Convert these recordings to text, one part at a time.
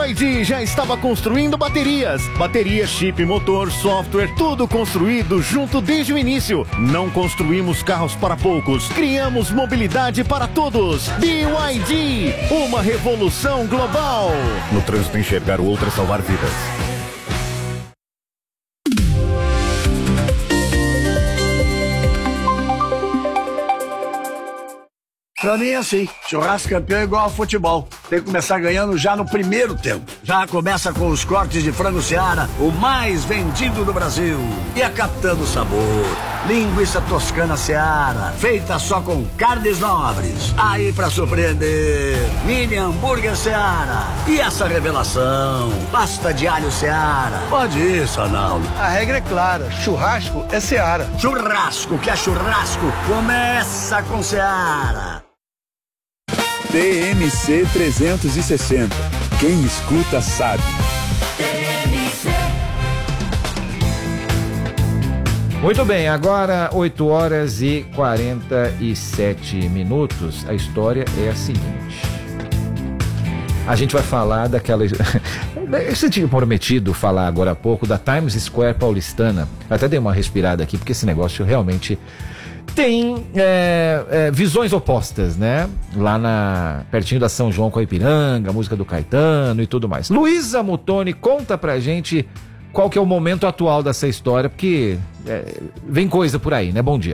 BYD já estava construindo baterias. Bateria, chip, motor, software, tudo construído junto desde o início. Não construímos carros para poucos, criamos mobilidade para todos. BYD, uma revolução global. No trânsito, enxergar o outro é salvar vidas. Pra mim é assim, churrasco campeão é igual ao futebol. Tem que começar ganhando já no primeiro tempo. Já começa com os cortes de frango Seara, o mais vendido do Brasil. E a Capitã Sabor, linguiça toscana Seara, feita só com carnes nobres. Aí pra surpreender, mini hambúrguer Seara. E essa revelação, pasta de alho Seara. Pode ir, Sonaldo. A regra é clara, churrasco é Seara. Churrasco que é churrasco, começa com Seara. TMC 360. Quem escuta sabe. Muito bem, agora 8 horas e 47 minutos. A história é a seguinte. A gente vai falar daquela... Você tinha prometido falar agora há pouco da Times Square paulistana. Eu até dei uma respirada aqui, porque esse negócio realmente... tem visões opostas, né? Lá pertinho da São João com a Ipiranga, música do Caetano e tudo mais. Luísa Muttoni, conta pra gente qual que é o momento atual dessa história, porque vem coisa por aí, né? Bom dia.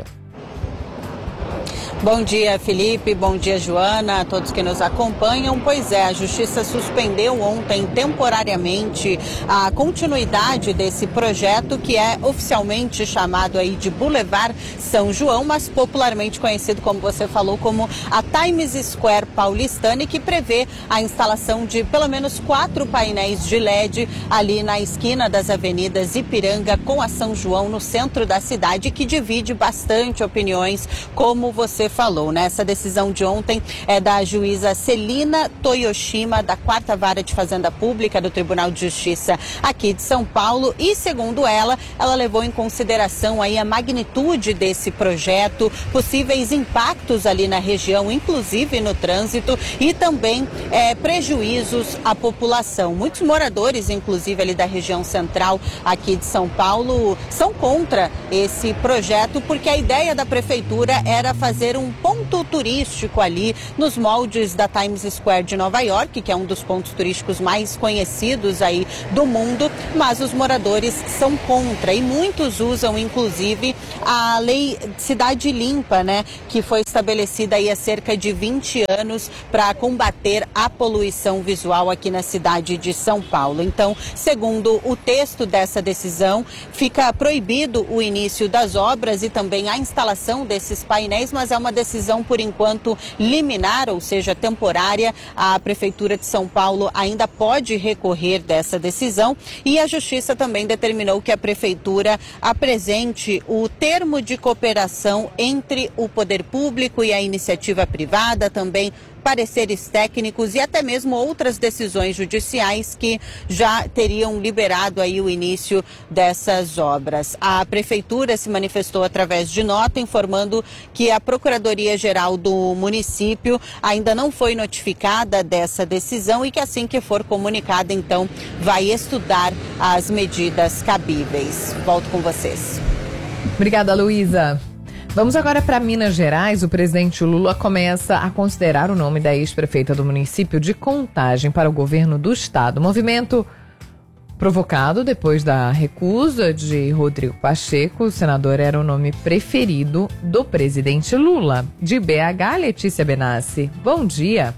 Bom dia, Felipe. Bom dia, Joana, a todos que nos acompanham. Pois é, a Justiça suspendeu ontem temporariamente a continuidade desse projeto que é oficialmente chamado aí de Boulevard São João, mas popularmente conhecido, como você falou, como a Times Square paulistana, e que prevê a instalação de pelo menos 4 painéis de LED ali na esquina das avenidas Ipiranga com a São João, no centro da cidade, que divide bastante opiniões, como você falou, né? Essa decisão de ontem é da juíza Celina Toyoshima, da 4ª Vara de Fazenda Pública do Tribunal de Justiça aqui de São Paulo, e segundo ela levou em consideração aí a magnitude desse projeto, possíveis impactos ali na região, inclusive no trânsito, e também prejuízos à população. Muitos moradores, inclusive ali da região central aqui de São Paulo, são contra esse projeto, porque a ideia da prefeitura era fazer um ponto turístico ali nos moldes da Times Square de Nova York, que é um dos pontos turísticos mais conhecidos aí do mundo, mas os moradores são contra, e muitos usam inclusive a lei Cidade Limpa, né, que foi estabelecida aí há cerca de 20 anos para combater a poluição visual aqui na cidade de São Paulo. Então, segundo o texto dessa decisão, fica proibido o início das obras e também a instalação desses painéis, mas é uma decisão, por enquanto, liminar, ou seja, temporária. A Prefeitura de São Paulo ainda pode recorrer dessa decisão, e a Justiça também determinou que a Prefeitura apresente o termo de cooperação entre o poder público e a iniciativa privada, também pareceres técnicos e até mesmo outras decisões judiciais que já teriam liberado aí o início dessas obras. A Prefeitura se manifestou através de nota informando que a Procuradoria-Geral do município ainda não foi notificada dessa decisão e que assim que for comunicada, então, vai estudar as medidas cabíveis. Volto com vocês. Obrigada, Luísa. Vamos agora para Minas Gerais. O presidente Lula começa a considerar o nome da ex-prefeita do município de Contagem para o governo do estado. Movimento provocado depois da recusa de Rodrigo Pacheco. O senador era o nome preferido do presidente Lula. De BH, Letícia Benassi. Bom dia.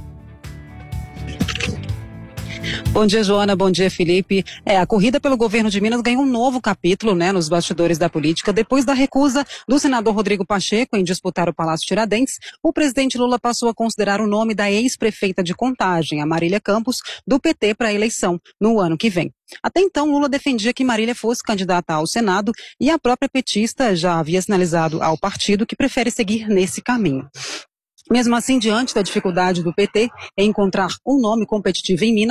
Bom dia, Joana. Bom dia, Felipe. A corrida pelo governo de Minas ganhou um novo capítulo, né, nos bastidores da política. Depois da recusa do senador Rodrigo Pacheco em disputar o Palácio Tiradentes, o presidente Lula passou a considerar o nome da ex-prefeita de Contagem, a Marília Campos, do PT para a eleição no ano que vem. Até então, Lula defendia que Marília fosse candidata ao Senado, e a própria petista já havia sinalizado ao partido que prefere seguir nesse caminho. Mesmo assim, diante da dificuldade do PT em encontrar um nome competitivo em Minas,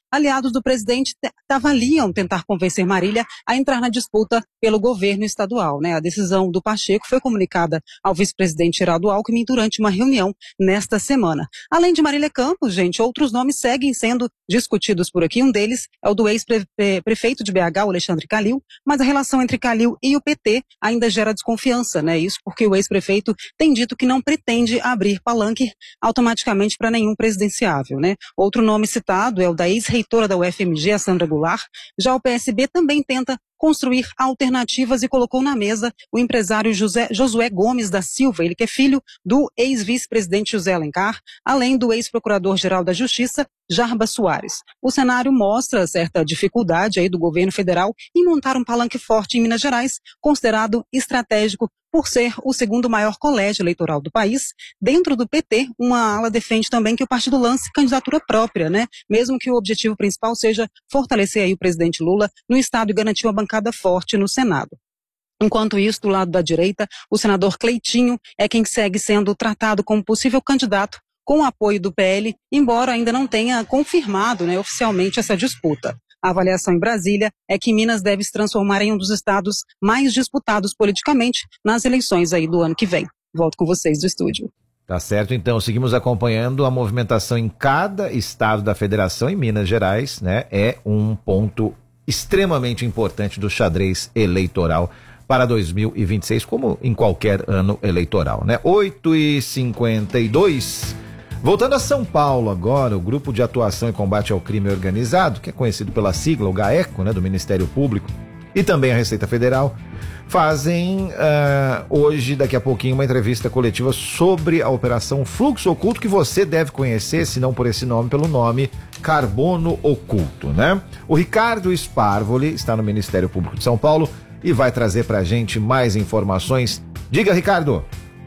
aliados do presidente avaliam tentar convencer Marília a entrar na disputa pelo governo estadual, né? A decisão do Pacheco foi comunicada ao vice-presidente Geraldo Alckmin durante uma reunião nesta semana. Além de Marília Campos, gente, outros nomes seguem sendo discutidos por aqui. Um deles é o do ex-prefeito de BH, o Alexandre Calil, mas a relação entre Calil e o PT ainda gera desconfiança, né? Isso porque o ex-prefeito tem dito que não pretende abrir palanque automaticamente para nenhum presidenciável, né? Outro nome citado é o da ex-reitora da UFMG, a Sandra Goulart. Já o PSB também tenta construir alternativas e colocou na mesa o empresário Josué Gomes da Silva, ele que é filho do ex-vice-presidente José Alencar, além do ex-procurador-geral da Justiça, Jarbas Soares. O cenário mostra certa dificuldade aí do governo federal em montar um palanque forte em Minas Gerais, considerado estratégico por ser o segundo maior colégio eleitoral do país. Dentro do PT, uma ala defende também que o partido lance candidatura própria, né? Mesmo que o objetivo principal seja fortalecer aí o presidente Lula no estado e garantir uma bancada forte no Senado. Enquanto isso, do lado da direita, o senador Cleitinho é quem segue sendo tratado como possível candidato com o apoio do PL, embora ainda não tenha confirmado, né, oficialmente essa disputa. A avaliação em Brasília é que Minas deve se transformar em um dos estados mais disputados politicamente nas eleições aí do ano que vem. Volto com vocês do estúdio. Tá certo, então seguimos acompanhando a movimentação em cada estado da federação. Em Minas Gerais, né, é um ponto extremamente importante do xadrez eleitoral para 2026, como em qualquer ano eleitoral, né? 8h52. Voltando a São Paulo agora, o Grupo de Atuação e Combate ao Crime Organizado, que é conhecido pela sigla, o GAECO, né, do Ministério Público, e também a Receita Federal, fazem hoje, daqui a pouquinho, uma entrevista coletiva sobre a Operação Fluxo Oculto, que você deve conhecer, se não por esse nome, pelo nome Carbono Oculto, né? O Ricardo Sparvoli está no Ministério Público de São Paulo e vai trazer pra gente mais informações. Diga, Ricardo!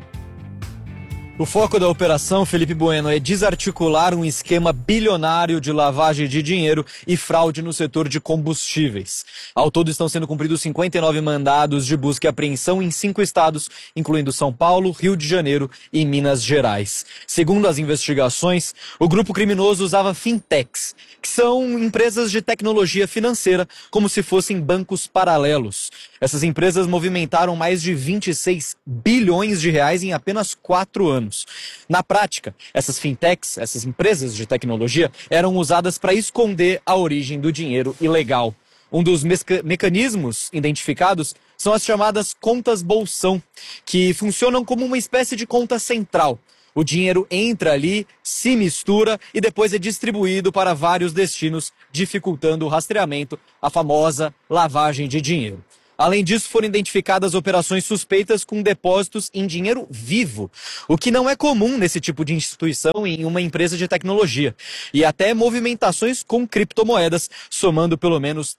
O foco da operação, Felipe Bueno, é desarticular um esquema bilionário de lavagem de dinheiro e fraude no setor de combustíveis. Ao todo estão sendo cumpridos 59 mandados de busca e apreensão em 5 estados, incluindo São Paulo, Rio de Janeiro e Minas Gerais. Segundo as investigações, o grupo criminoso usava fintechs, que são empresas de tecnologia financeira, como se fossem bancos paralelos. Essas empresas movimentaram mais de 26 bilhões de reais em apenas 4 anos. Na prática, essas fintechs, essas empresas de tecnologia, eram usadas para esconder a origem do dinheiro ilegal. Um dos mecanismos identificados são as chamadas contas bolsão, que funcionam como uma espécie de conta central. O dinheiro entra ali, se mistura e depois é distribuído para vários destinos, dificultando o rastreamento, a famosa lavagem de dinheiro. Além disso, foram identificadas operações suspeitas com depósitos em dinheiro vivo, o que não é comum nesse tipo de instituição em uma empresa de tecnologia, e até movimentações com criptomoedas, somando pelo menos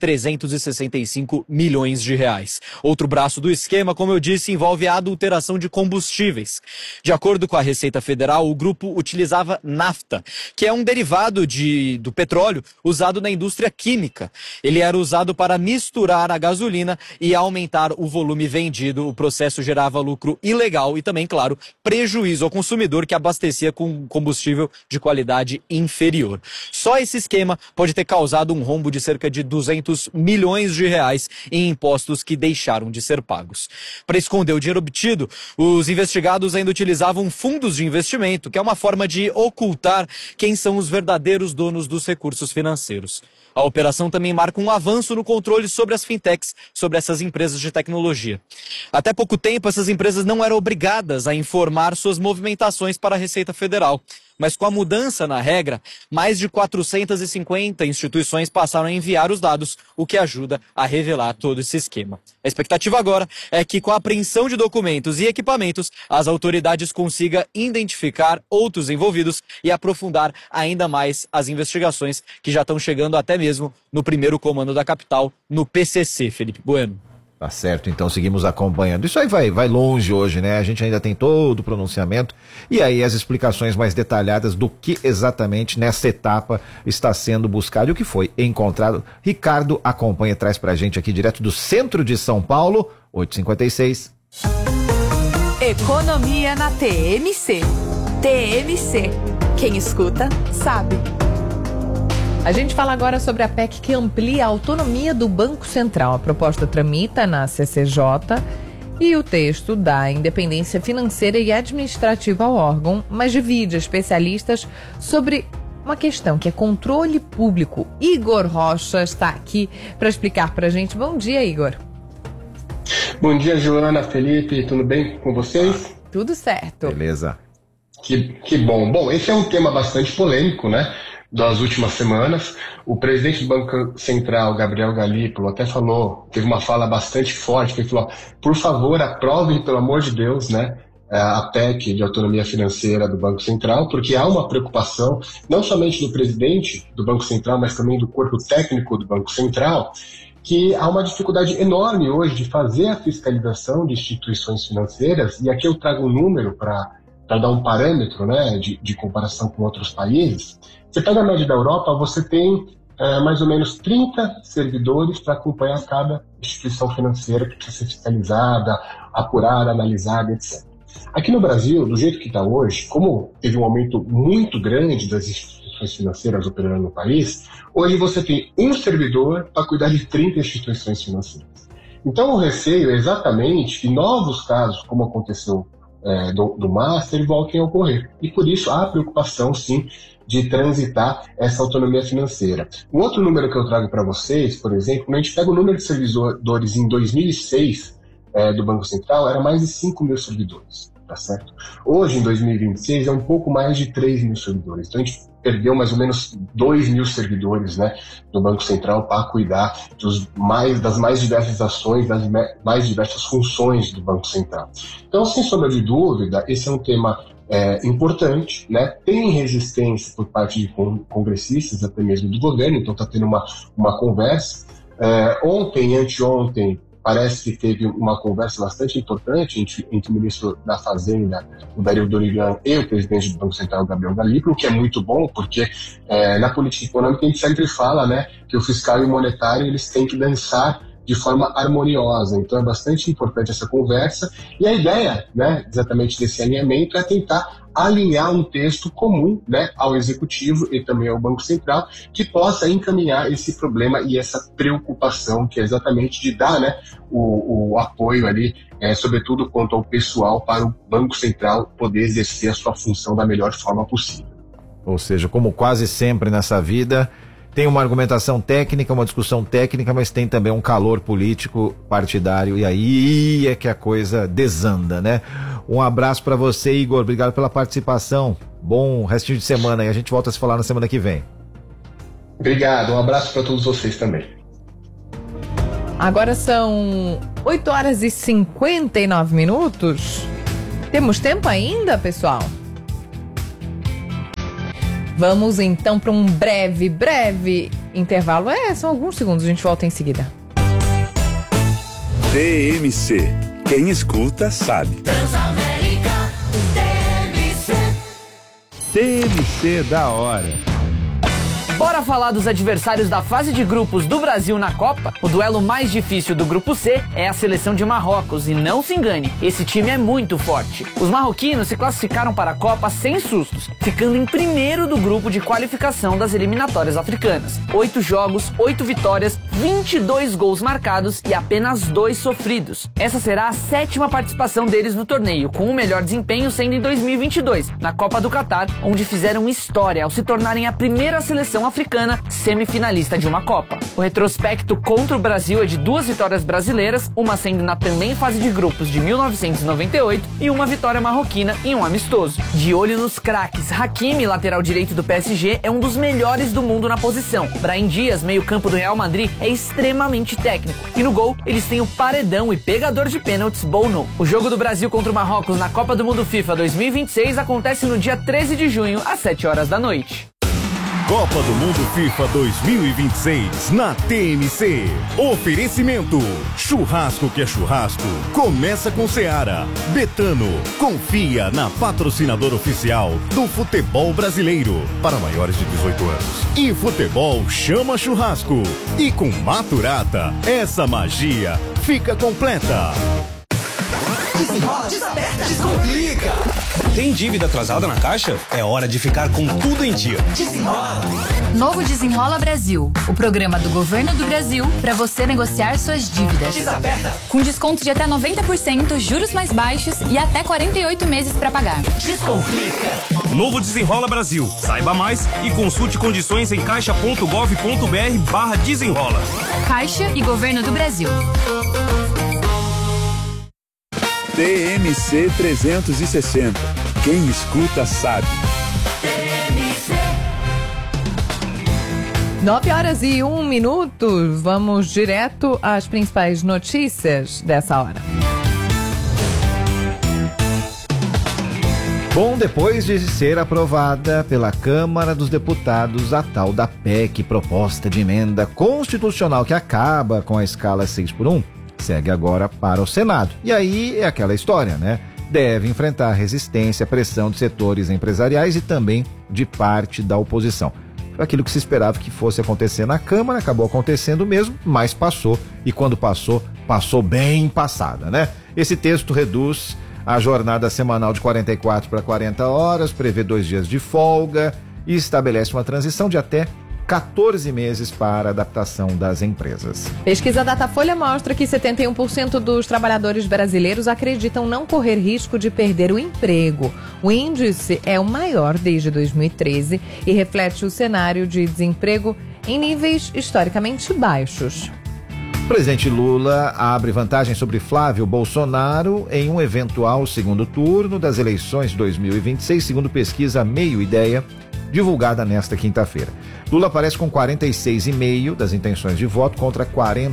365 milhões de reais. Outro braço do esquema, como eu disse, envolve a adulteração de combustíveis. De acordo com a Receita Federal, o grupo utilizava nafta, que é um derivado do petróleo usado na indústria química. Ele era usado para misturar a gasolina e aumentar o volume vendido. O processo gerava lucro ilegal e também, claro, prejuízo ao consumidor que abastecia com combustível de qualidade inferior. Só esse esquema pode ter causado um rombo de cerca de 200 milhões de reais em impostos que deixaram de ser pagos. Para esconder o dinheiro obtido, os investigados ainda utilizavam fundos de investimento, que é uma forma de ocultar quem são os verdadeiros donos dos recursos financeiros. A operação também marca um avanço no controle sobre as fintechs, sobre essas empresas de tecnologia. Até pouco tempo, essas empresas não eram obrigadas a informar suas movimentações para a Receita Federal. Mas com a mudança na regra, mais de 450 instituições passaram a enviar os dados, o que ajuda a revelar todo esse esquema. A expectativa agora é que, com a apreensão de documentos e equipamentos, as autoridades consigam identificar outros envolvidos e aprofundar ainda mais as investigações que já estão chegando até mesmo no primeiro comando da capital, no PCC, Felipe Bueno. Tá certo, então seguimos acompanhando. Isso aí vai longe hoje, né? A gente ainda tem todo o pronunciamento e aí as explicações mais detalhadas do que exatamente nessa etapa está sendo buscado e o que foi encontrado. Ricardo acompanha, traz pra gente aqui direto do centro de São Paulo, 8h56. Economia na TMC. TMC. Quem escuta, sabe. A gente fala agora sobre a PEC que amplia a autonomia do Banco Central. A proposta tramita na CCJ e o texto dá independência financeira e administrativa ao órgão, mas divide especialistas sobre uma questão que é controle público. Igor Rocha está aqui para explicar para a gente. Bom dia, Igor. Bom dia, Joana, Felipe, tudo bem com vocês? Tudo certo. Beleza. Que bom. Bom, esse é um tema bastante polêmico, né? Das últimas semanas. O presidente do Banco Central, Gabriel Galípolo, até teve uma fala bastante forte, que ele falou, por favor, aprovem, pelo amor de Deus, né, a PEC de autonomia financeira do Banco Central, porque há uma preocupação, não somente do presidente do Banco Central, mas também do corpo técnico do Banco Central, que há uma dificuldade enorme hoje de fazer a fiscalização de instituições financeiras, e aqui eu trago um número para dar um parâmetro, né, de comparação com outros países. Você pega a média da Europa, você tem mais ou menos 30 servidores para acompanhar cada instituição financeira que precisa ser fiscalizada, apurada, analisada, etc. Aqui no Brasil, do jeito que está hoje, como teve um aumento muito grande das instituições financeiras operando no país, hoje você tem um servidor para cuidar de 30 instituições financeiras. Então o receio é exatamente que novos casos, como aconteceu do Master, voltem a ocorrer. E por isso há preocupação, sim, de transitar essa autonomia financeira. Um outro número que eu trago para vocês, por exemplo, quando a gente pega o número de servidores em 2006 do Banco Central, era mais de 5 mil servidores, tá certo? Hoje, em 2026, é um pouco mais de 3 mil servidores. Então a gente perdeu mais ou menos 2 mil servidores, né, do Banco Central para cuidar das mais diversas ações, das mais diversas funções do Banco Central. Então, sem sombra de dúvida, esse é um tema importante, né? Tem resistência por parte de congressistas, até mesmo do governo, então está tendo uma conversa. Ontem, anteontem, parece que teve uma conversa bastante importante entre o ministro da Fazenda, o Dario Dorigan, e o presidente do Banco Central, Gabriel Galípolo, o que é muito bom, porque na política econômica a gente sempre fala, né, que o fiscal e o monetário eles têm que dançar de forma harmoniosa. Então é bastante importante essa conversa, e a ideia, né, exatamente desse alinhamento é tentar alinhar um texto comum, né, ao Executivo e também ao Banco Central, que possa encaminhar esse problema e essa preocupação, que é exatamente de dar, né, o apoio ali, sobretudo quanto ao pessoal, para o Banco Central poder exercer a sua função da melhor forma possível. Ou seja, como quase sempre nessa vida, tem uma argumentação técnica, uma discussão técnica, mas tem também um calor político partidário, e aí é que a coisa desanda, né? Um abraço para você, Igor, obrigado pela participação, bom restinho de semana, e a gente volta a se falar na semana que vem. Obrigado, um abraço para todos vocês também. Agora são 8 horas e 59 minutos. Temos tempo ainda, pessoal? Vamos então para um breve intervalo. São alguns segundos, a gente volta em seguida. TMC. Quem escuta sabe. Transamérica, TMC da hora. Bora falar dos adversários da fase de grupos do Brasil na Copa? O duelo mais difícil do grupo C é a seleção de Marrocos, e não se engane, esse time é muito forte. Os marroquinos se classificaram para a Copa sem sustos, ficando em primeiro do grupo de qualificação das eliminatórias africanas. 8 jogos, 8 vitórias, 22 gols marcados e apenas 2 sofridos. Essa será a 7ª participação deles no torneio, com o melhor desempenho sendo em 2022, na Copa do Catar, onde fizeram história ao se tornarem a primeira seleção africana semifinalista de uma Copa. O retrospecto contra o Brasil é de 2 vitórias brasileiras, uma sendo na também fase de grupos de 1998 e uma vitória marroquina em um amistoso. De olho nos craques, Hakimi, lateral direito do PSG, é um dos melhores do mundo na posição. Brahim Dias, meio-campo do Real Madrid, é extremamente técnico. E no gol, eles têm o paredão e pegador de pênaltis Bono. O jogo do Brasil contra o Marrocos na Copa do Mundo FIFA 2026 acontece no dia 13 de junho, às 7 horas da noite. Copa do Mundo FIFA 2026 na TMC. Oferecimento: churrasco que é churrasco. Começa com Seara. Betano. Confia na patrocinadora oficial do futebol brasileiro para maiores de 18 anos. E futebol chama churrasco. E com Maturata, essa magia fica completa. Desenrola, desaperta, descomplica. Tem dívida atrasada na Caixa? É hora de ficar com tudo em dia. Desenrola. Novo Desenrola Brasil, o programa do Governo do Brasil para você negociar suas dívidas. Desaperta. Com desconto de até 90%, juros mais baixos e até 48 meses para pagar. Descomplica. Novo Desenrola Brasil. Saiba mais e consulte condições em caixa.gov.br/desenrola. Caixa e Governo do Brasil. TMC 360. Quem escuta sabe. 9h01. Vamos direto às principais notícias dessa hora. Bom, depois de ser aprovada pela Câmara dos Deputados a tal da PEC, proposta de emenda constitucional que acaba com a escala 6x1, segue agora para o Senado. E aí é aquela história, né? Deve enfrentar resistência, pressão de setores empresariais e também de parte da oposição. Aquilo que se esperava que fosse acontecer na Câmara, acabou acontecendo mesmo, mas passou. E quando passou, passou bem passada, né? Esse texto reduz a jornada semanal de 44 para 40 horas, prevê 2 dias de folga e estabelece uma transição de até 14 meses para a adaptação das empresas. Pesquisa Datafolha mostra que 71% dos trabalhadores brasileiros acreditam não correr risco de perder o emprego. O índice é o maior desde 2013 e reflete o cenário de desemprego em níveis historicamente baixos. O presidente Lula abre vantagem sobre Flávio Bolsonaro em um eventual segundo turno das eleições de 2026, segundo pesquisa Meio Ideia, divulgada nesta quinta-feira. Lula aparece com 46,5% das intenções de voto contra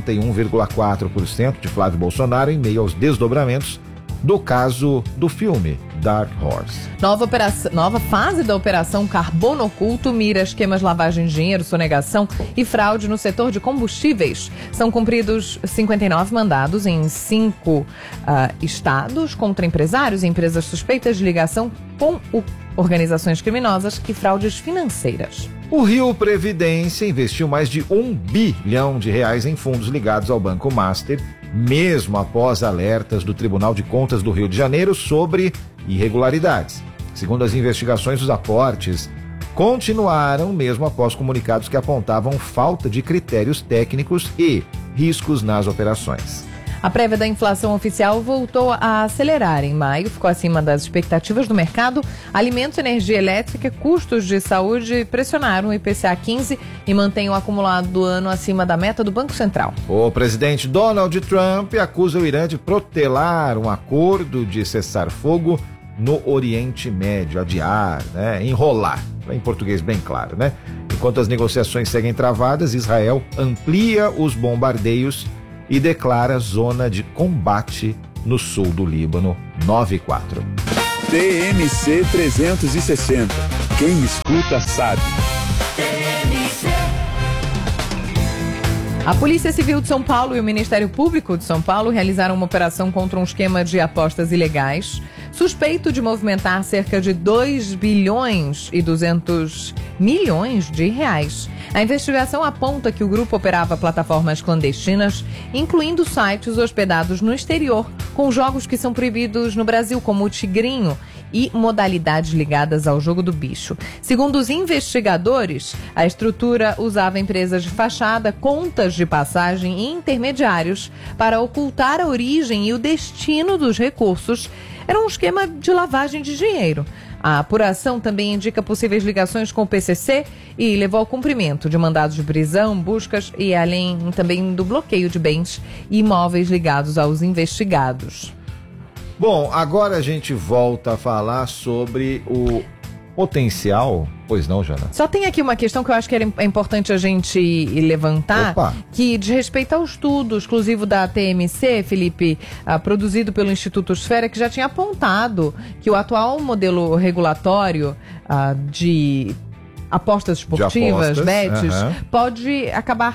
41,4% de Flávio Bolsonaro em meio aos desdobramentos do caso do filme Dark Horse. Nova fase da Operação Carbono Oculto mira esquemas de lavagem de dinheiro, sonegação e fraude no setor de combustíveis. São cumpridos 59 mandados em 5 estados contra empresários e empresas suspeitas de ligação com organizações criminosas e fraudes financeiras. O Rio Previdência investiu mais de R$1 bilhão em fundos ligados ao Banco Master, mesmo após alertas do Tribunal de Contas do Rio de Janeiro sobre irregularidades. Segundo as investigações, os aportes continuaram mesmo após comunicados que apontavam falta de critérios técnicos e riscos nas operações. A prévia da inflação oficial voltou a acelerar. Em maio, ficou acima das expectativas do mercado. Alimentos, energia elétrica, custos de saúde pressionaram o IPCA 15 e mantém o acumulado do ano acima da meta do Banco Central. O presidente Donald Trump acusa o Irã de protelar um acordo de cessar-fogo no Oriente Médio, adiar, né? Enrolar, em português bem claro, né? Enquanto as negociações seguem travadas, Israel amplia os bombardeios e declara zona de combate no sul do Líbano. 9/4. TMC 360. Quem escuta sabe. A Polícia Civil de São Paulo e o Ministério Público de São Paulo realizaram uma operação contra um esquema de apostas ilegais, suspeito de movimentar cerca de 2 bilhões e 200 milhões de reais. A investigação aponta que o grupo operava plataformas clandestinas, incluindo sites hospedados no exterior, com jogos que são proibidos no Brasil, como o Tigrinho, e modalidades ligadas ao jogo do bicho. Segundo os investigadores, a estrutura usava empresas de fachada, contas de passagem e intermediários para ocultar a origem e o destino dos recursos. Era um esquema de lavagem de dinheiro. A apuração também indica possíveis ligações com o PCC e levou ao cumprimento de mandados de prisão, buscas e além também do bloqueio de bens e imóveis ligados aos investigados. Bom, agora a gente volta a falar sobre o potencial. Pois não, Jana? Só tem aqui uma questão que eu acho que é importante a gente levantar. Opa. Que diz respeito ao estudo exclusivo da TMC, Felipe, produzido pelo Instituto Esfera, que já tinha apontado que o atual modelo regulatório de apostas esportivas, bets, pode acabar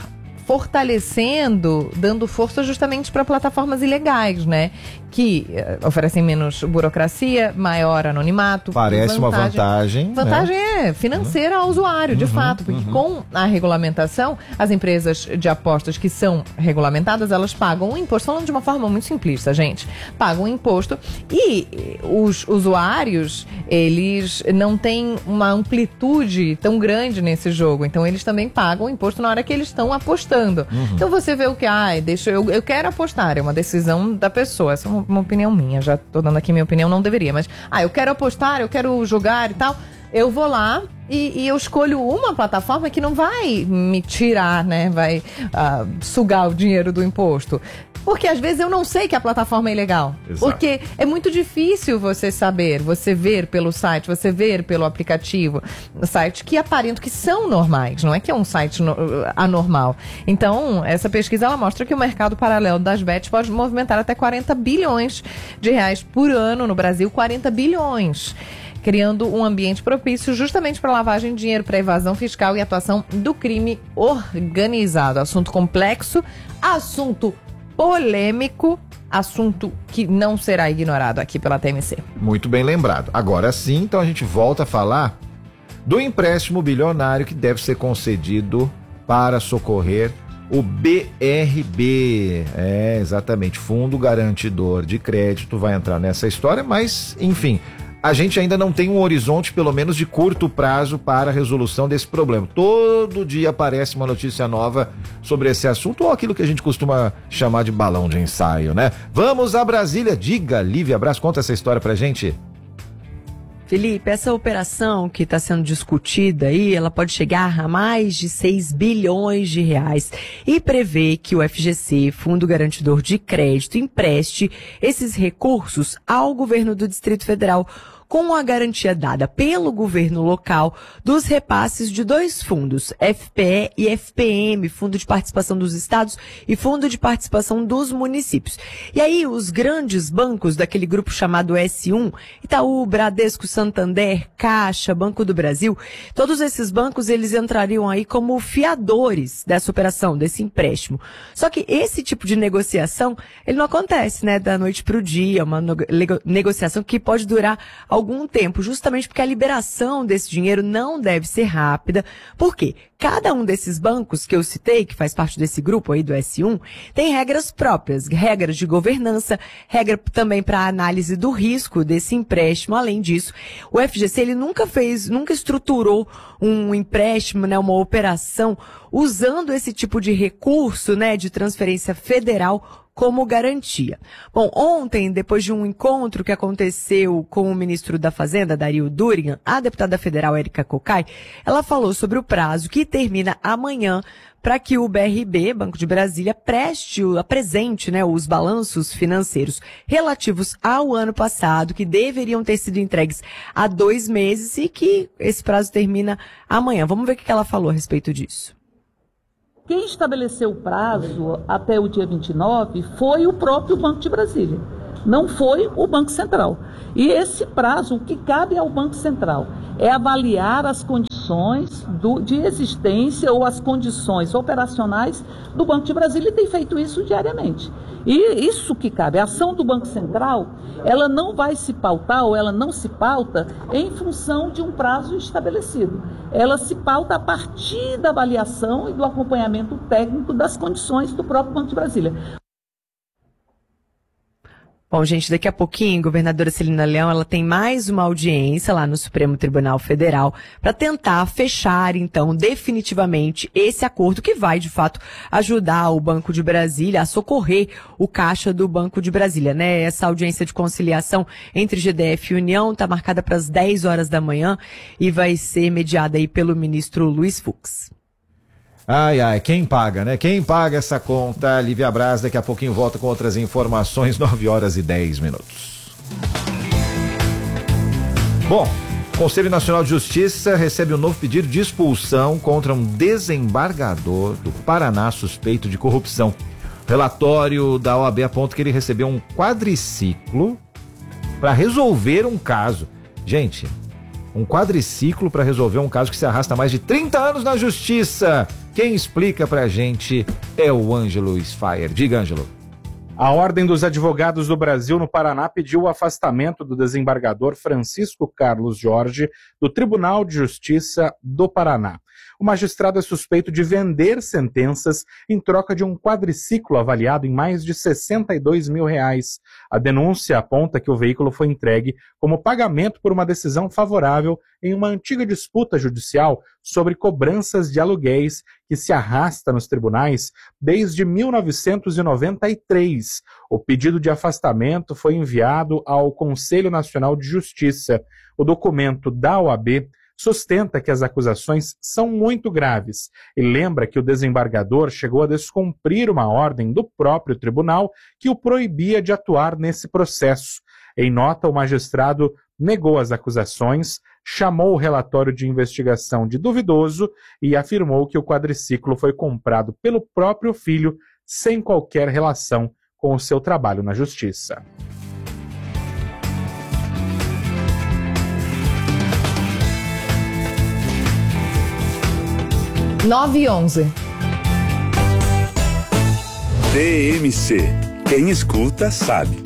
fortalecendo, dando força justamente para plataformas ilegais, né? Que oferecem menos burocracia, maior anonimato. Parece uma vantagem. Vantagem é financeira ao usuário, de fato, porque com a regulamentação, as empresas de apostas que são regulamentadas, elas pagam um imposto, falando de uma forma muito simplista, gente, pagam um imposto e os usuários, eles não têm uma amplitude tão grande nesse jogo, então eles também pagam o imposto na hora que eles estão apostando. Então você vê o que, eu quero apostar, é uma decisão da pessoa, essa é uma opinião minha, já tô dando aqui minha opinião, não deveria, mas, eu quero apostar, eu quero jogar e tal, eu vou lá e eu escolho uma plataforma que não vai me tirar, né, vai sugar o dinheiro do imposto. Porque às vezes eu não sei que a plataforma é ilegal. Exato. Porque é muito difícil você saber, você ver pelo site, você ver pelo aplicativo, sites que aparentam que são normais, não é que é um site anormal. Então, essa pesquisa ela mostra que o mercado paralelo das bets pode movimentar até 40 bilhões de reais por ano no Brasil, 40 bilhões. Criando um ambiente propício justamente para lavagem de dinheiro, para evasão fiscal e atuação do crime organizado. Assunto complexo, assunto polêmico, assunto que não será ignorado aqui pela TMC. Muito bem lembrado. Agora sim, então a gente volta a falar do empréstimo bilionário que deve ser concedido para socorrer o BRB. Exatamente, Fundo Garantidor de Crédito vai entrar nessa história, mas, enfim, a gente ainda não tem um horizonte, pelo menos de curto prazo, para a resolução desse problema. Todo dia aparece uma notícia nova sobre esse assunto, ou aquilo que a gente costuma chamar de balão de ensaio, né? Vamos a Brasília. Diga, Lívia Braz, conta essa história pra gente. Felipe, essa operação que está sendo discutida aí, ela pode chegar a mais de 6 bilhões de reais e prevê que o FGC, Fundo Garantidor de Crédito, empreste esses recursos ao governo do Distrito Federal, com a garantia dada pelo governo local dos repasses de 2 fundos, FPE e FPM, Fundo de Participação dos Estados e Fundo de Participação dos Municípios. E aí os grandes bancos daquele grupo chamado S1, Itaú, Bradesco, Santander, Caixa, Banco do Brasil, todos esses bancos eles entrariam aí como fiadores dessa operação, desse empréstimo. Só que esse tipo de negociação, ele não acontece, né, da noite para o dia, uma negociação que pode durar algum tempo, justamente porque a liberação desse dinheiro não deve ser rápida. Por quê? Cada um desses bancos que eu citei, que faz parte desse grupo aí do S1, tem regras próprias, regras de governança, regra também para a análise do risco desse empréstimo. Além disso, o FGC ele nunca estruturou um empréstimo, né, uma operação usando esse tipo de recurso, né, de transferência federal como garantia. Bom, ontem, depois de um encontro que aconteceu com o ministro da Fazenda, Dario Durigan, a deputada federal Érica Cocai, ela falou sobre o prazo que termina amanhã para que o BRB, Banco de Brasília, apresente, né, os balanços financeiros relativos ao ano passado, que deveriam ter sido entregues há 2 meses e que esse prazo termina amanhã. Vamos ver o que ela falou a respeito disso. Quem estabeleceu o prazo até o dia 29 foi o próprio Banco de Brasília, não foi o Banco Central. E esse prazo, o que cabe ao Banco Central é avaliar as condições de existência ou as condições operacionais do Banco de Brasília e tem feito isso diariamente. E isso que cabe, a ação do Banco Central, ela não vai se pautar ou ela não se pauta em função de um prazo estabelecido. Ela se pauta a partir da avaliação e do acompanhamento técnico das condições do próprio Banco de Brasília. Bom, gente, daqui a pouquinho, a governadora Celina Leão, ela tem mais uma audiência lá no Supremo Tribunal Federal para tentar fechar, então, definitivamente esse acordo que vai, de fato, ajudar o Banco de Brasília a socorrer o caixa do Banco de Brasília, né? Essa audiência de conciliação entre GDF e União está marcada para as 10 horas da manhã e vai ser mediada aí pelo ministro Luiz Fux. Ai, quem paga, né? Quem paga essa conta? Lívia Braz, daqui a pouquinho volta com outras informações, 9 horas e 10 minutos. Bom, o Conselho Nacional de Justiça recebe um novo pedido de expulsão contra um desembargador do Paraná suspeito de corrupção. O relatório da OAB aponta que ele recebeu um quadriciclo para resolver um caso. Gente, um quadriciclo para resolver um caso que se arrasta há mais de 30 anos na Justiça. Quem explica pra gente é o Ângelo Sfaier. Diga, Ângelo. A Ordem dos Advogados do Brasil no Paraná pediu o afastamento do desembargador Francisco Carlos Jorge do Tribunal de Justiça do Paraná. O magistrado é suspeito de vender sentenças em troca de um quadriciclo avaliado em mais de R$62 mil. A denúncia aponta que o veículo foi entregue como pagamento por uma decisão favorável em uma antiga disputa judicial sobre cobranças de aluguéis que se arrasta nos tribunais desde 1993. O pedido de afastamento foi enviado ao Conselho Nacional de Justiça. O documento da OAB sustenta que as acusações são muito graves e lembra que o desembargador chegou a descumprir uma ordem do próprio tribunal que o proibia de atuar nesse processo. Em nota, o magistrado negou as acusações, chamou o relatório de investigação de duvidoso e afirmou que o quadriciclo foi comprado pelo próprio filho sem qualquer relação com o seu trabalho na justiça. 9h11. TMC. Quem escuta sabe.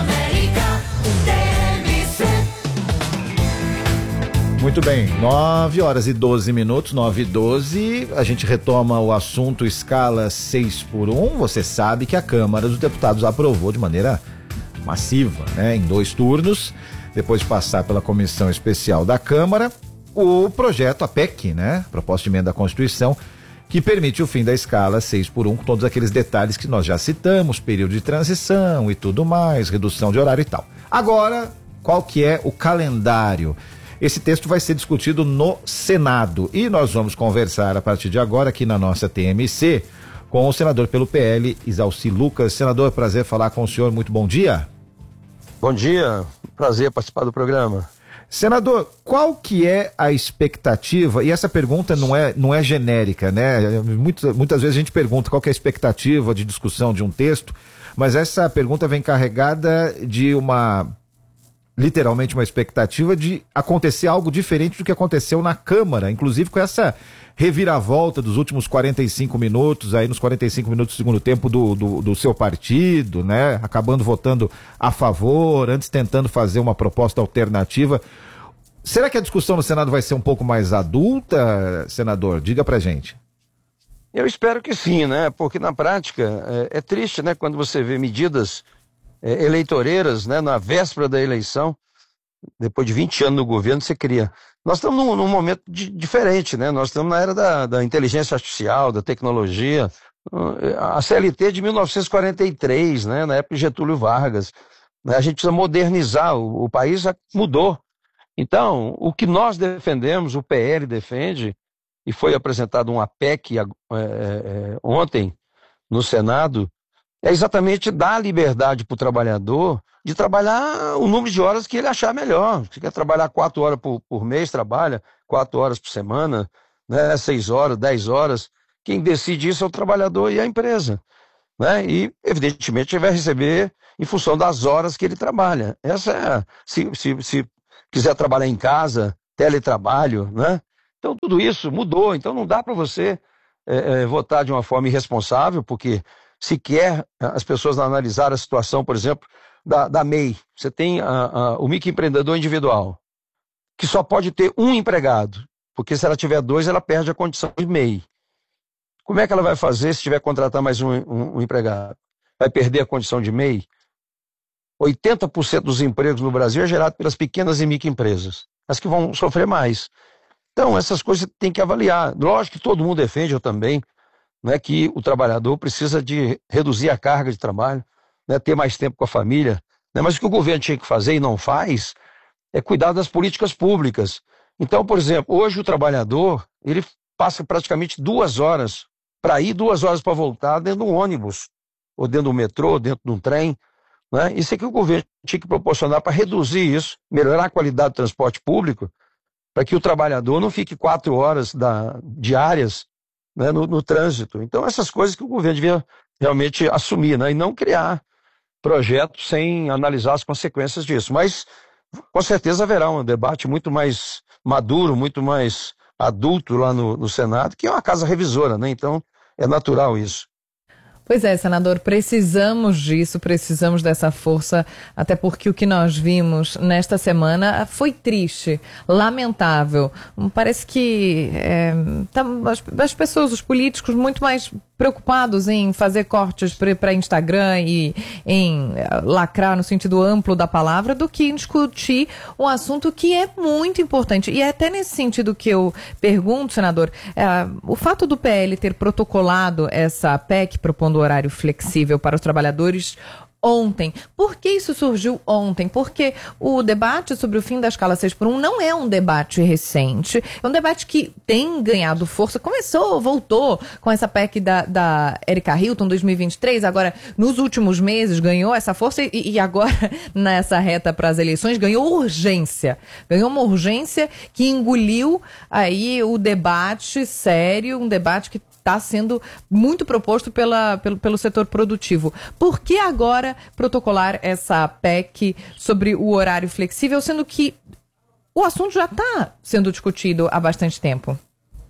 Muito bem, 9h12, 9h12, a gente retoma o assunto escala 6x1. Você sabe que a Câmara dos Deputados aprovou de maneira massiva, né, em 2 turnos, depois de passar pela Comissão Especial da Câmara, o projeto, a PEC, né, Proposta de Emenda à Constituição, que permite o fim da escala 6x1, com todos aqueles detalhes que nós já citamos, período de transição e tudo mais, redução de horário e tal. Agora, qual que é o calendário? Esse texto vai ser discutido no Senado e nós vamos conversar a partir de agora aqui na nossa TMC com o senador pelo PL, Isalci Lucas. Senador, prazer falar com o senhor, muito bom dia. Bom dia, prazer participar do programa. Senador, qual que é a expectativa, e essa pergunta não é genérica, né? Muitas vezes a gente pergunta qual que é a expectativa de discussão de um texto, mas essa pergunta vem carregada de literalmente uma expectativa de acontecer algo diferente do que aconteceu na Câmara, inclusive com essa reviravolta dos últimos 45 minutos, aí nos 45 minutos do segundo tempo do seu partido, né? Acabando votando a favor, antes tentando fazer uma proposta alternativa. Será que a discussão no Senado vai ser um pouco mais adulta, senador? Diga pra gente. Eu espero que sim, né? Porque na prática é triste, né? Quando você vê medidas eleitoreiras, né? Na véspera da eleição, depois de 20 anos no governo, você cria. Nós estamos num momento diferente, né? Nós estamos na era da inteligência artificial, da tecnologia. A CLT de 1943, né? Na época de Getúlio Vargas. A gente precisa modernizar, o país já mudou. Então, o que nós defendemos, o PL defende, e foi apresentado uma PEC ontem no Senado, é exatamente dar liberdade para o trabalhador de trabalhar o número de horas que ele achar melhor. Se quer trabalhar 4 horas por mês, trabalha 4 horas por semana, né, 6 horas, 10 horas. Quem decide isso é o trabalhador e a empresa, né? E, evidentemente, ele vai receber em função das horas que ele trabalha. Essa se quiser trabalhar em casa, teletrabalho, né? Então, tudo isso mudou. Então, não dá para você votar de uma forma irresponsável, porque se quer as pessoas analisar a situação, por exemplo, da MEI. Você tem o microempreendedor individual, que só pode ter um empregado, porque se ela tiver 2, ela perde a condição de MEI. Como é que ela vai fazer se tiver que contratar mais um empregado? Vai perder a condição de MEI? 80% dos empregos no Brasil é gerado pelas pequenas e microempresas, as que vão sofrer mais. Então, essas coisas você tem que avaliar. Lógico que todo mundo defende, eu também, né, que o trabalhador precisa de reduzir a carga de trabalho, né, ter mais tempo com a família, né, mas o que o governo tinha que fazer e não faz é cuidar das políticas públicas. Então, por exemplo, hoje o trabalhador, ele passa praticamente 2 horas para ir, 2 horas para voltar dentro de um ônibus, ou dentro de um metrô, dentro de um trem, né? Isso é que o governo tinha que proporcionar para reduzir isso, melhorar a qualidade do transporte público, para que o trabalhador não fique 4 horas diárias, né, no trânsito. Então, essas coisas que o governo devia realmente assumir, né, e não criar projetos sem analisar as consequências disso. Mas, com certeza, haverá um debate muito mais maduro, muito mais adulto lá no Senado, que é uma casa revisora, né? Então é natural isso. Pois é, senador, precisamos disso, precisamos dessa força, até porque o que nós vimos nesta semana foi triste, lamentável. Parece que as pessoas, os políticos, muito mais preocupados em fazer cortes para Instagram e em lacrar no sentido amplo da palavra do que em discutir um assunto que é muito importante. E é até nesse sentido que eu pergunto, senador, o fato do PL ter protocolado essa PEC propondo horário flexível para os trabalhadores ontem. Por que isso surgiu ontem? Porque o debate sobre o fim da escala 6x1 não é um debate recente, é um debate que tem ganhado força, voltou com essa PEC da Erika Hilton 2023, agora nos últimos meses ganhou essa força e agora nessa reta para as eleições ganhou uma urgência que engoliu aí o debate sério, um debate que está sendo muito proposto pelo setor produtivo. Por que agora protocolar essa PEC sobre o horário flexível, sendo que o assunto já está sendo discutido há bastante tempo?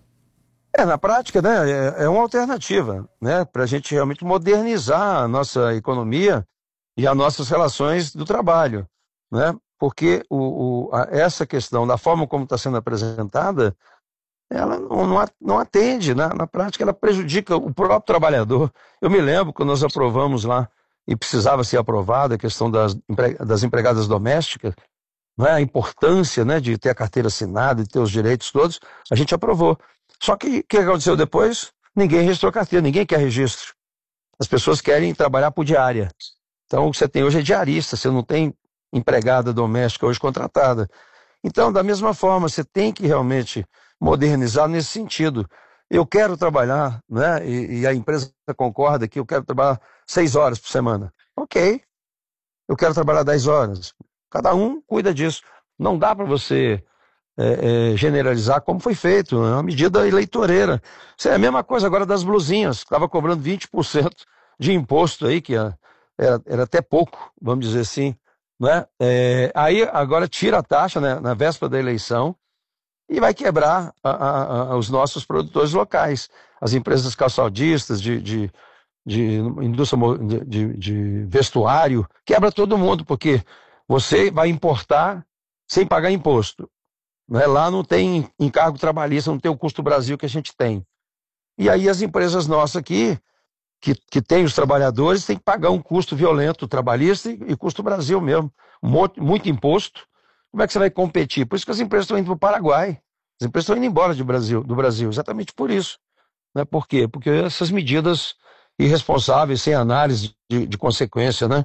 Na prática, né, é uma alternativa, né, para a gente realmente modernizar a nossa economia e as nossas relações do trabalho, né, porque essa questão, da forma como está sendo apresentada, ela não atende, né? Na prática ela prejudica o próprio trabalhador. Eu me lembro quando nós aprovamos lá, e precisava ser aprovada, a questão das empregadas domésticas, né? A importância, né, de ter a carteira assinada, de ter os direitos todos, a gente aprovou. Só que o que aconteceu depois? Ninguém registrou carteira, ninguém quer registro. As pessoas querem trabalhar por diária. Então o que você tem hoje é diarista, você não tem empregada doméstica hoje contratada. Então, da mesma forma, você tem que realmente modernizar nesse sentido. Eu quero trabalhar, né? E a empresa concorda que eu quero trabalhar 6 horas por semana. Ok. Eu quero trabalhar 10 horas. Cada um cuida disso. Não dá para você generalizar como foi feito. É uma medida eleitoreira. Isso é a mesma coisa agora das blusinhas. Estava cobrando 20% de imposto aí, que era até pouco, vamos dizer assim. Né? Aí agora tira a taxa, né, na véspera da eleição e vai quebrar os nossos produtores locais, as empresas calçadistas, de indústria de vestuário, quebra todo mundo, porque você vai importar sem pagar imposto. Né? Lá não tem encargo trabalhista, não tem o custo Brasil que a gente tem. E aí as empresas nossas aqui, que tem os trabalhadores, tem que pagar um custo violento trabalhista e custo Brasil mesmo. Muito imposto. Como é que você vai competir? Por isso que as empresas estão indo para o Paraguai. As empresas estão indo embora do Brasil, exatamente por isso. Né? Por quê? Porque essas medidas irresponsáveis, sem análise de consequência, né?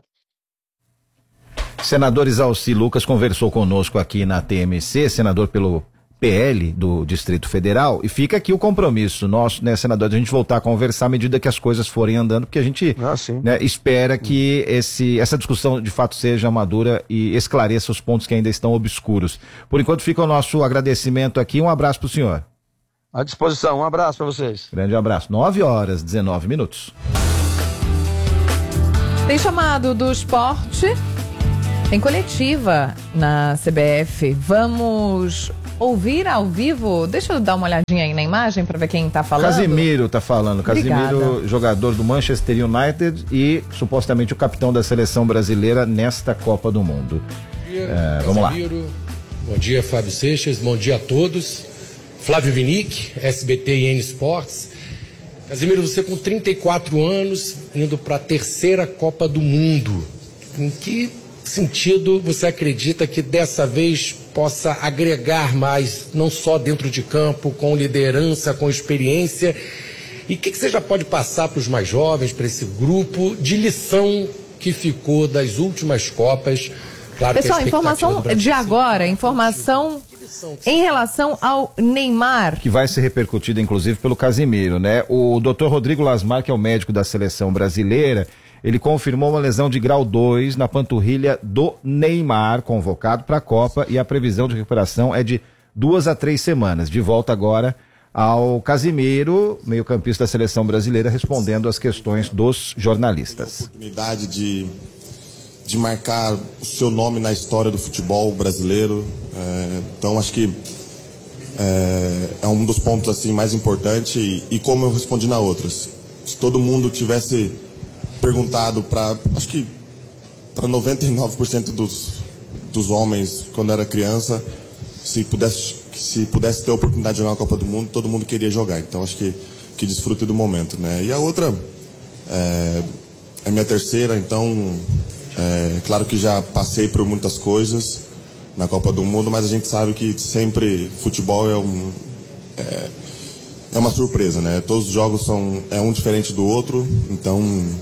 Senador Isalci Lucas conversou conosco aqui na TMC, senador pelo PL do Distrito Federal, e fica aqui o compromisso nosso, né, senador, de a gente voltar a conversar à medida que as coisas forem andando, porque a gente né, espera que essa discussão de fato seja madura e esclareça os pontos que ainda estão obscuros. Por enquanto fica o nosso agradecimento aqui, um abraço para o senhor. À disposição, um abraço para vocês. Grande abraço. 9h19. Tem chamado do esporte, tem coletiva na CBF, vamos ouvir ao vivo. Deixa eu dar uma olhadinha aí na imagem para ver quem tá falando. Casimiro tá falando. Obrigada. Casimiro, jogador do Manchester United e supostamente o capitão da seleção brasileira nesta Copa do Mundo. Bom dia, vamos lá. Bom dia, Fábio Seixas. Bom dia a todos. Flávio Vinick, SBT e N Sports. Casimiro, você com 34 anos, indo para a 3ª Copa do Mundo. Em que sentido você acredita que dessa vez possa agregar mais, não só dentro de campo, com liderança, com experiência? E o que você já pode passar para os mais jovens, para esse grupo, de lição que ficou das últimas Copas? Claro, pessoal, informação de agora, informação em relação ao Neymar. Que vai ser repercutida, inclusive, pelo Casimiro, né? O Dr. Rodrigo Lasmar, que é o médico da seleção brasileira, ele confirmou uma lesão de grau 2 na panturrilha do Neymar, convocado para a Copa, e a previsão de recuperação é de 2 a 3 semanas. De volta agora ao Casimiro, meio-campista da seleção brasileira, respondendo às questões dos jornalistas. Oportunidade de marcar o seu nome na história do futebol brasileiro. Então acho que é um dos pontos assim mais importantes e como eu respondi na outras. Se todo mundo tivesse perguntado acho que para 99% dos homens quando era criança, se pudesse ter a oportunidade de jogar uma Copa do Mundo, todo mundo queria jogar. Então acho que desfrute do momento, né? E a outra é minha terceira, então claro que já passei por muitas coisas na Copa do Mundo, mas a gente sabe que sempre futebol é uma surpresa, né? Todos os jogos são um diferente do outro, então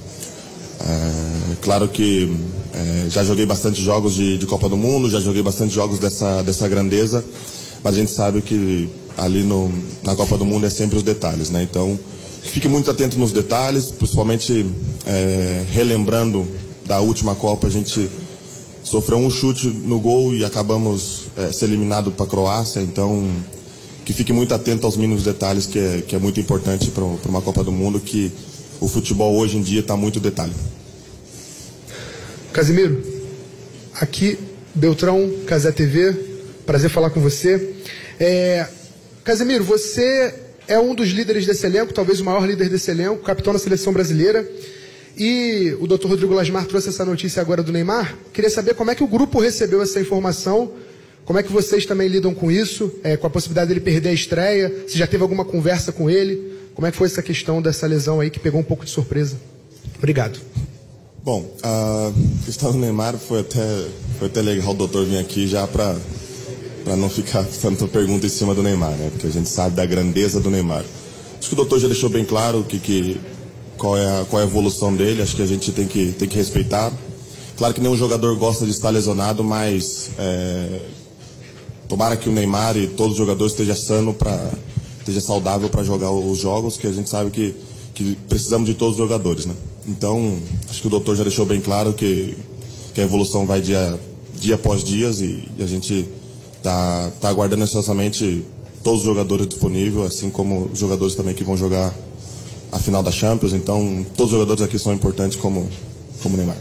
claro que já joguei bastante jogos de Copa do Mundo, já joguei bastante jogos dessa grandeza, mas a gente sabe que ali na Copa do Mundo é sempre os detalhes, né? Então fique muito atento nos detalhes, principalmente relembrando da última Copa, a gente sofreu um chute no gol e acabamos ser eliminados para a Croácia, então que fique muito atento aos mínimos detalhes, que é muito importante para uma Copa do Mundo, que o futebol hoje em dia está muito detalhe. Casimiro, aqui Beltrão, Casé TV, prazer falar com você. Casimiro, você é um dos líderes desse elenco, talvez o maior líder desse elenco, capitão da seleção brasileira. E o Dr. Rodrigo Lasmar trouxe essa notícia agora do Neymar. Queria saber como é que o grupo recebeu essa informação, como é que vocês também lidam com isso, com a possibilidade dele perder a estreia, se já teve alguma conversa com ele, como é que foi essa questão dessa lesão aí que pegou um pouco de surpresa. Obrigado. Bom, a questão do Neymar foi até legal o doutor vir aqui já para não ficar tanta pergunta em cima do Neymar, né? Porque a gente sabe da grandeza do Neymar. Acho que o doutor já deixou bem claro qual é a evolução dele, acho que a gente tem que respeitar. Claro que nenhum jogador gosta de estar lesionado, mas tomara que o Neymar e todos os jogadores estejam saudável para jogar os jogos, que a gente sabe que precisamos de todos os jogadores, né? Então, acho que o doutor já deixou bem claro que a evolução vai dia após dia e a gente tá aguardando ansiosamente todos os jogadores disponíveis, assim como os jogadores também que vão jogar a final da Champions. Então, todos os jogadores aqui são importantes como o Neymar.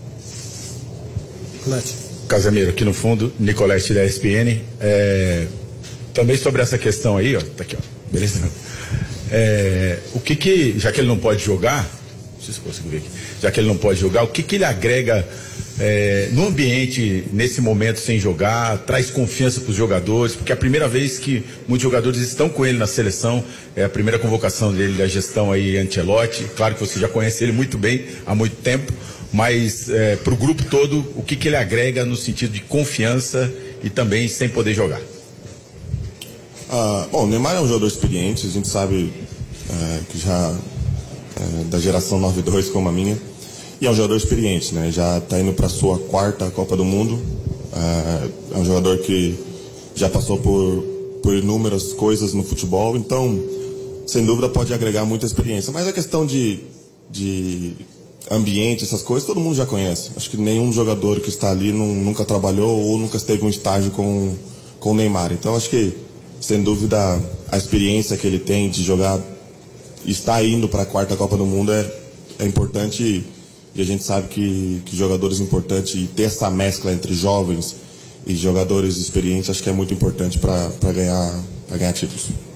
Casemiro, aqui no fundo, Nicolete da ESPN. Também sobre essa questão aí, ó, tá aqui, ó, beleza? O que já que ele não pode jogar, não sei se consigo ver aqui, já que ele não pode jogar, o que ele agrega no ambiente, nesse momento sem jogar, traz confiança para os jogadores, porque é a primeira vez que muitos jogadores estão com ele na seleção, é a primeira convocação dele da gestão aí, Ancelotti. Claro que você já conhece ele muito bem, há muito tempo, mas para o grupo todo, o que ele agrega no sentido de confiança e também sem poder jogar? Bom, o Neymar é um jogador experiente, a gente sabe que já da geração 9-2 como a minha, e é um jogador experiente, né? Já está indo para a sua 4ª Copa do Mundo, é um jogador que já passou por inúmeras coisas no futebol, então sem dúvida pode agregar muita experiência, mas a questão de ambiente, essas coisas, todo mundo já conhece. Acho que nenhum jogador que está ali nunca trabalhou ou nunca esteve um estágio com o Neymar, então acho que sem dúvida a experiência que ele tem de jogar, estar indo para a 4ª Copa do Mundo é importante, e a gente sabe que jogadores importantes, e ter essa mescla entre jovens e jogadores experientes, acho que é muito importante para ganhar títulos.